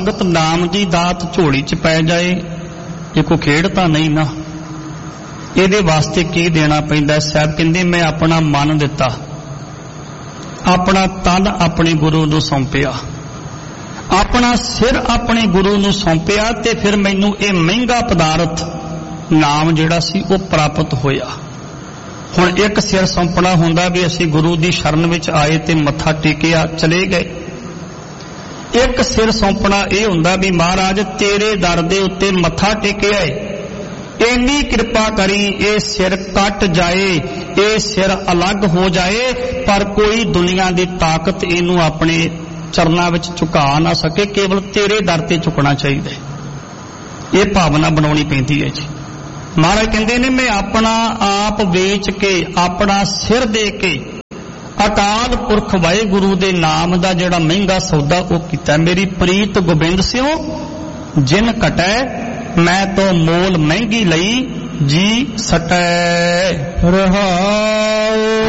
संगत नाम दी दात झोली च पै जाए, ये कोई खेड़ तां नहीं ना। ਇਹਦੇ वास्ते की देना पैंदा? साहब कहंदे मैं अपना मन दिता, अपना तन अपने गुरु नूं सौंपिया, अपना सिर अपने गुरु नूं सौंपिया, ते फिर मैनू ये महंगा पदार्थ नाम जिहड़ा सी वो प्राप्त होया। हुण एक सिर सौंपना हुंदा भी असीं गुरु दी शरण विच आए ते मत्था टेकिया चले गए। एक सिर सौंपना यह हुंदा भी महाराज तेरे दर दे उत्ते मत्था टेकिया है, इन्नी कृपा करी ये सिर कट जाए, ये सिर अलग हो जाए, पर कोई दुनिया की ताकत इनू अपने चरना विच झुका ना सके, केवल तेरे दर ते झुकना चाहिए। ये भावना बनानी पैंदी है जी। महाराज कहते ने मैं अपना आप वेच के अपना सिर दे के अकाल पुरख वाहिगुरु दे नाम दा जिहड़ा महंगा सौदा वो कीता। मेरी प्रीत गोबिंद सिओ जिन कटै, मैं तो मोल महंगी लई जी सटै। रहाओ।